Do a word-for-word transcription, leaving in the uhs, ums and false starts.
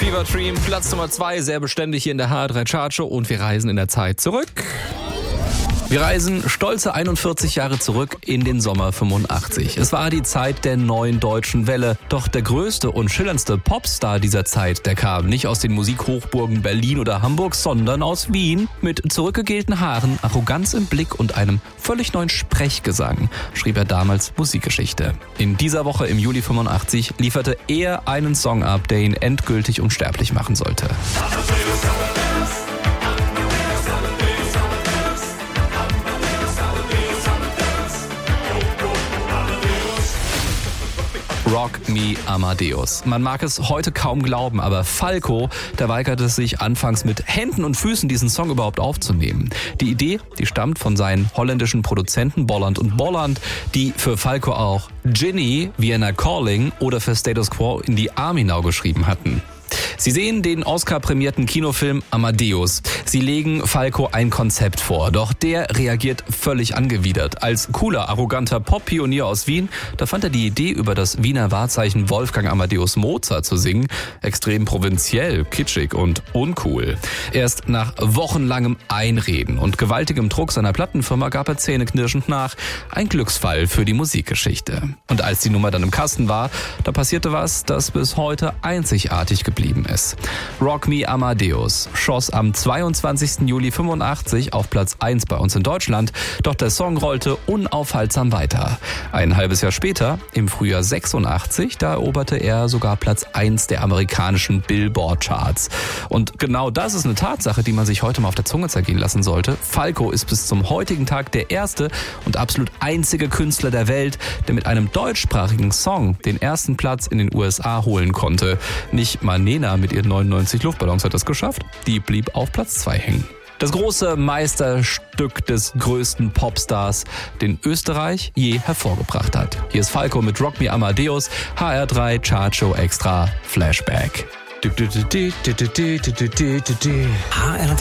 Fever Dream, Platz Nummer zwei, sehr beständig hier in der H R drei Chartshow und wir reisen in der Zeit zurück. Wir reisen stolze einundvierzig Jahre zurück in den Sommer fünfundachtzig. Es war die Zeit der neuen deutschen Welle. Doch der größte und schillerndste Popstar dieser Zeit, der kam nicht aus den Musikhochburgen Berlin oder Hamburg, sondern aus Wien. Mit zurückgegelten Haaren, Arroganz im Blick und einem völlig neuen Sprechgesang schrieb er damals Musikgeschichte. In dieser Woche im Juli fünfundachtzig lieferte er einen Song ab, der ihn endgültig unsterblich machen sollte. Rock Me Amadeus. Man mag es heute kaum glauben, aber Falco, der weigerte sich anfangs mit Händen und Füßen diesen Song überhaupt aufzunehmen. Die Idee, die stammt von seinen holländischen Produzenten Bolland und Bolland, die für Falco auch Ginny, Vienna Calling oder für Status Quo in die Army Now geschrieben hatten. Sie sehen den Oscar-prämierten Kinofilm Amadeus. Sie legen Falco ein Konzept vor, doch der reagiert völlig angewidert. Als cooler, arroganter Pop-Pionier aus Wien, da fand er die Idee, über das Wiener Wahrzeichen Wolfgang Amadeus Mozart zu singen, extrem provinziell, kitschig und uncool. Erst nach wochenlangem Einreden und gewaltigem Druck seiner Plattenfirma gab er zähneknirschend nach. Ein Glücksfall für die Musikgeschichte. Und als die Nummer dann im Kasten war, da passierte was, das bis heute einzigartig geblieben ist. Rock Me Amadeus schoss am zweiundzwanzigsten Juli fünfundachtzig auf Platz eins bei uns in Deutschland, doch der Song rollte unaufhaltsam weiter. Ein halbes Jahr später, im Frühjahr sechsundachtzig, da eroberte er sogar Platz eins der amerikanischen Billboard-Charts. Und genau das ist eine Tatsache, die man sich heute mal auf der Zunge zergehen lassen sollte. Falco ist bis zum heutigen Tag der erste und absolut einzige Künstler der Welt, der mit einem deutschsprachigen Song den ersten Platz in den U S A holen konnte. Nicht mal Nena mit ihren neunundneunzig Luftballons hat das geschafft. Die blieb auf Platz zwei hängen. Das große Meisterstück des größten Popstars, den Österreich je hervorgebracht hat. Hier ist Falco mit Rock Me Amadeus, H R drei Chartshow Extra Flashback. H R